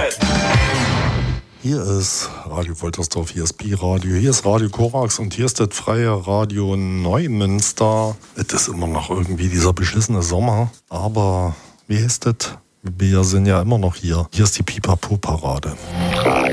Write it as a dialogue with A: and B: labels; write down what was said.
A: Hier ist Radio Woltersdorf, hier ist Pi-Radio, hier ist Radio Korax und hier ist das freie Radio Neumünster. Es ist immer noch irgendwie dieser beschissene Sommer, aber wie heißt das? Wir sind ja immer noch hier. Hier ist die Pipapo-Parade.